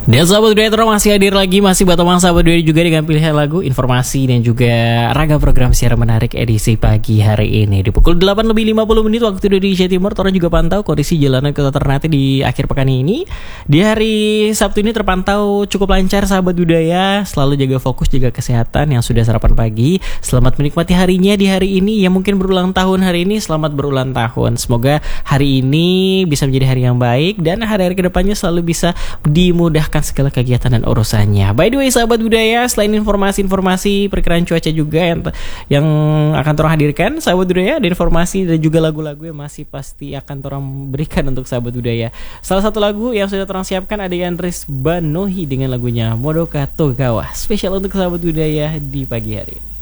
Dan sahabat budaya masih hadir lagi, masih Batomang sahabat budaya juga dengan pilihan lagu, informasi dan juga ragam program siaran menarik edisi pagi hari ini. Di pukul 8:50 waktu Indonesia Timur, Tora juga pantau kondisi jalanan kota Ternate di akhir pekan ini. Di hari Sabtu ini terpantau cukup lancar sahabat budaya, selalu jaga fokus, jaga kesehatan. Yang sudah sarapan pagi, selamat menikmati harinya di hari ini. Yang mungkin berulang tahun hari ini, selamat berulang tahun. Semoga hari ini bisa menjadi hari yang baik dan hari-hari kedepannya selalu bisa dimudahkan segala kegiatan dan urusannya. By the way sahabat budaya, selain informasi-informasi perkiraan cuaca juga yang akan Torang hadirkan sahabat budaya, ada informasi dan juga lagu-lagu yang masih pasti akan Torang berikan untuk sahabat budaya. Salah satu lagu yang sudah Torang siapkan ada Yandris Banohi dengan lagunya Modoka Togawa, spesial untuk sahabat budaya di pagi hari ini.